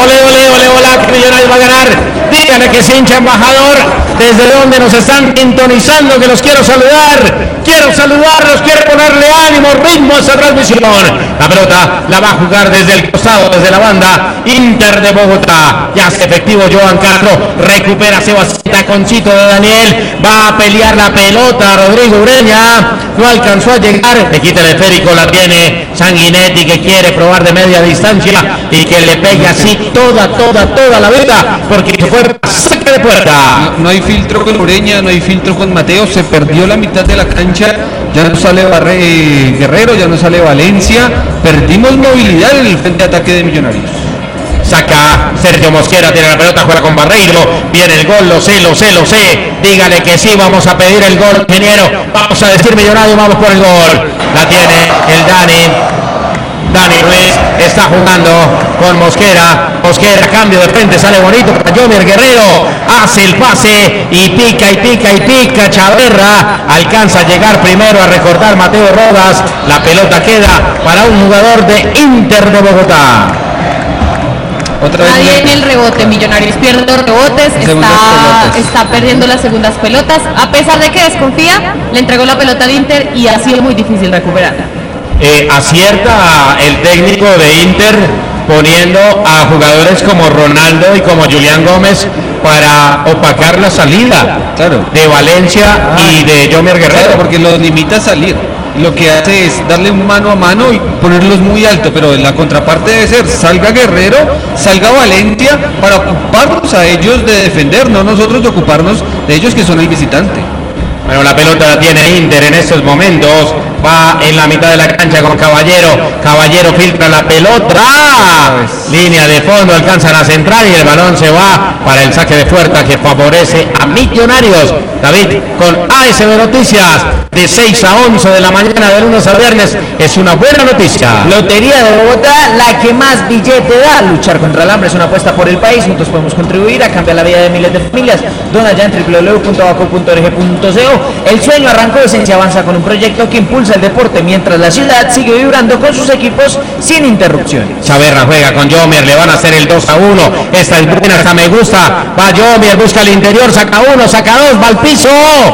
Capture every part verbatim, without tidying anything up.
Ole, ole, ole, hola, que Millonarios va a ganar. Díganle que es hincha embajador, desde donde nos están sintonizando, que los quiero saludar. Quiero saludarlos, quiero ponerle ánimo, ritmo a esa transmisión. La pelota la va a jugar desde el costado, desde la banda. Inter de Bogotá. Ya hace efectivo Johan Castro. Recupera Sebastián Conchito de Daniel. Va a pelear la pelota Rodrigo Ureña. No alcanzó a llegar. Le quita el esférico, la tiene Sanguinetti, que quiere probar de media distancia y que le pegue así toda, toda, toda la vida, porque se fue saque de puerta. No, no hay filtro con Ureña, no hay filtro con Mateo. Se perdió la mitad de la cancha. Ya no sale Barre Guerrero, ya no sale Valencia. Perdimos movilidad en el frente de ataque de Millonarios. Saca Sergio Mosquera, tiene la pelota, juega con Barreiro. Viene el gol, lo sé, lo sé, lo sé. Dígale que sí, vamos a pedir el gol, ingeniero. Vamos a decir Millonario, vamos por el gol. La tiene el Dani. Dani Ruiz está jugando con Mosquera. Mosquera, cambio de frente, sale bonito para Jomer Guerrero. Hace el pase y pica y pica y pica. Chaverra alcanza a llegar primero a recortar Mateo Rodas. La pelota queda para un jugador de Inter de Bogotá. Otra vez Nadie en el rebote, Millonarios pierde los rebotes, está, está perdiendo las segundas pelotas. A pesar de que desconfía, le entregó la pelota al Inter y ha sido muy difícil recuperarla. Eh, acierta el técnico de Inter poniendo a jugadores como Ronaldo y como Julián Gómez para opacar la salida, claro, de Valencia ah, y de Jomer Guerrero, claro, porque los limita a salir. Lo que hace es darle un mano a mano y ponerlos muy alto, pero la contraparte debe ser salga Guerrero, salga Valencia, para ocuparnos a ellos de defender, no nosotros de ocuparnos de ellos que son el visitante. Bueno, la pelota la tiene Inter en estos momentos. Va en la mitad de la cancha con Caballero. Caballero filtra la pelota. ¡Ah! Línea de fondo, alcanzan a centrar y el balón se va para el saque de puerta que favorece a Millonarios. David, con A S B Noticias, de seis a once de la mañana, de lunes a viernes, es una buena noticia. Lotería de Bogotá, la que más billete da. Luchar contra el hambre es una apuesta por el país. Juntos podemos contribuir a cambiar la vida de miles de familias. Dona ya en doble u doble u doble u punto baco punto org punto co. El sueño arrancó y se avanza con un proyecto que impulsa el deporte mientras la ciudad sigue vibrando con sus equipos sin interrupciones. Chaverra juega con Jomer, le van a hacer el dos a uno. Esta es buena, esta me gusta. Va Jomer, busca el interior, saca uno, saca dos, va al piso.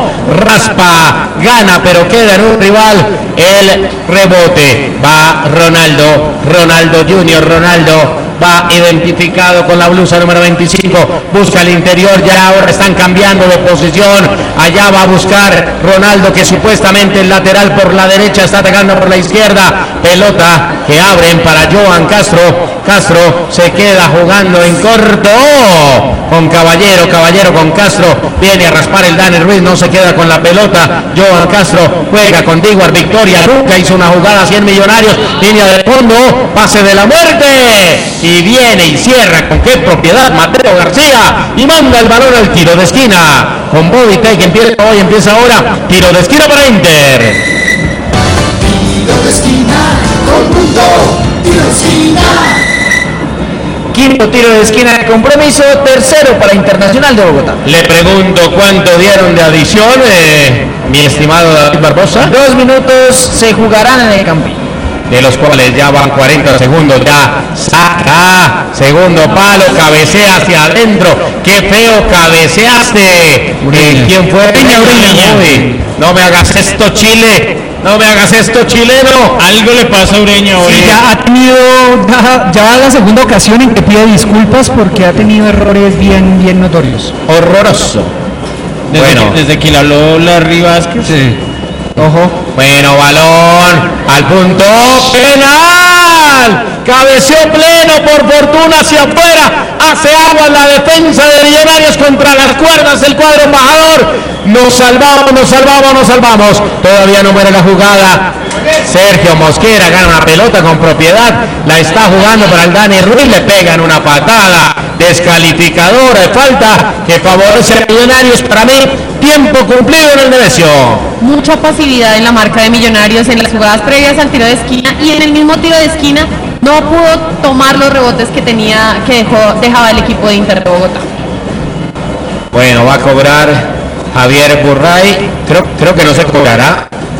Raspa, gana, pero queda en un rival el rebote. Va Ronaldo, Ronaldo Junior, Ronaldo. Va identificado con la blusa número veinticinco, busca el interior, ya ahora están cambiando de posición, allá va a buscar Ronaldo, que supuestamente el lateral por la derecha está atacando por la izquierda, pelota que abren para Johan Castro, Castro se queda jugando en corto, con Caballero, Caballero con Castro, viene a raspar el Dani Ruiz, no se queda con la pelota, Johan Castro juega con Diguar Victoria, nunca hizo una jugada cien Millonarios, línea de fondo, pase de la muerte, y viene y cierra con qué propiedad Mateo García y manda el balón al tiro de esquina con Boditay, que empieza hoy, empieza ahora, tiro de esquina para Inter. Tiro de esquina, todo el mundo, tiro de esquina. Quinto tiro de esquina de compromiso, tercero para Internacional de Bogotá. Le pregunto cuánto dieron de adición, eh, mi estimado David Barbosa. Dos minutos se jugarán en el Campín, de los cuales ya van cuarenta segundos, ya saca, segundo palo, cabecea hacia adentro, qué feo cabeceaste. Eh, ¿Quién fue? Ureña, Ureña. No me hagas esto, Chile, no me hagas esto, chileno. Algo le pasa a Ureña hoy. Sí, ya ha tenido, ya, ya va la segunda ocasión en que pide disculpas porque ha tenido errores bien, bien notorios. Horroroso. Desde Bueno, que, desde que la habló Larry Vázquez. sí. Ojo, bueno, balón al punto penal, cabeceó pleno, por fortuna hacia afuera, hace agua en la defensa de Millonarios contra las cuerdas del cuadro embajador. Nos salvamos, nos salvamos, nos salvamos. Todavía no muere la jugada. Sergio Mosquera gana una pelota con propiedad, la está jugando para el Dani Ruiz, le pegan una patada descalificadora de falta que favorece a Millonarios. Para mí, tiempo cumplido en el Nemesio. Mucha pasividad en la marca de Millonarios en las jugadas previas al tiro de esquina, y en el mismo tiro de esquina no pudo tomar los rebotes que tenía, que dejó, dejaba el equipo de Inter de Bogotá. Bueno, va a cobrar Javier Burray, creo, creo que no se cobrará.